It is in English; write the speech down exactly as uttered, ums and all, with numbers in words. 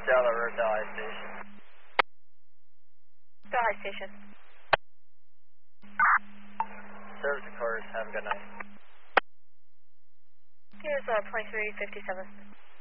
Delta Road, Delhi Station. Delhi Station. Service of course, have a good night. Here's uh, twenty-three fifty-seven.